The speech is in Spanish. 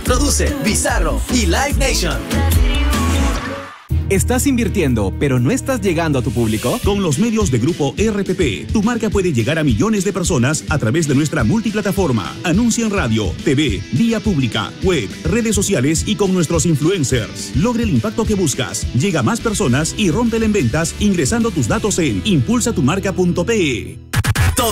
Produce Bizarro y Live Nation. ¿Estás invirtiendo, pero no estás llegando a tu público? Con los medios de Grupo RPP, tu marca puede llegar a millones de personas a través de nuestra multiplataforma. Anuncia en radio, TV, vía pública, web, redes sociales y con nuestros influencers. Logra el impacto que buscas, llega a más personas y rómpela en ventas ingresando tus datos en impulsatumarca.pe.